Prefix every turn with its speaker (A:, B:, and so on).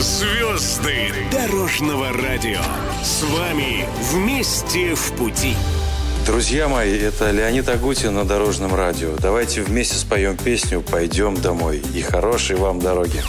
A: Звезды дорожного радио. С вами вместе в пути.
B: Друзья мои, это Леонид Агутин на Дорожном радио. Давайте вместе споем песню «Пойдем домой». И хорошей вам дороги.